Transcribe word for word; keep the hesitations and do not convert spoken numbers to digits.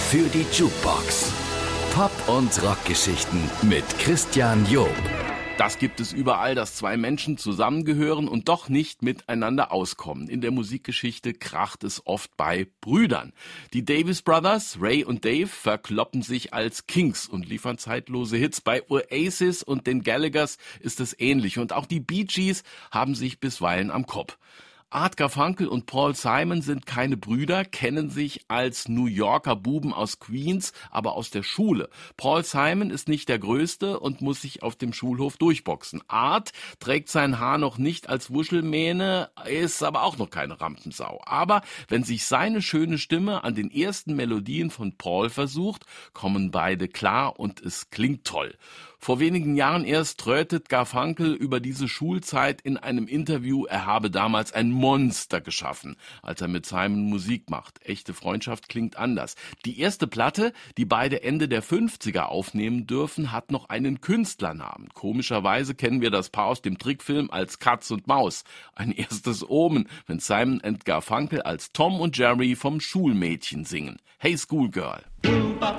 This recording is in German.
für die Jukebox. Pop- und Rockgeschichten mit Christian Job. Das gibt es überall, dass zwei Menschen zusammengehören und doch nicht miteinander auskommen. In der Musikgeschichte kracht es oft bei Brüdern. Die Davis Brothers, Ray und Dave, verkloppen sich als Kings und liefern zeitlose Hits. Bei Oasis und den Gallaghers ist es ähnlich. Und auch die Bee Gees haben sich bisweilen am Kopf. Art Garfunkel und Paul Simon sind keine Brüder, kennen sich als New Yorker Buben aus Queens, aber aus der Schule. Paul Simon ist nicht der Größte und muss sich auf dem Schulhof durchboxen. Art trägt sein Haar noch nicht als Wuschelmähne, ist aber auch noch keine Rampensau. Aber wenn sich seine schöne Stimme an den ersten Melodien von Paul versucht, kommen beide klar und es klingt toll. Vor wenigen Jahren erst trötet Garfunkel über diese Schulzeit in einem Interview, er habe damals ein Monster geschaffen, als er mit Simon Musik macht. Echte Freundschaft klingt anders. Die erste Platte, die beide Ende der fünfziger aufnehmen dürfen, hat noch einen Künstlernamen. Komischerweise kennen wir das Paar aus dem Trickfilm als Katz und Maus. Ein erstes Omen, wenn Simon und Garfunkel als Tom und Jerry vom Schulmädchen singen. Hey Schoolgirl.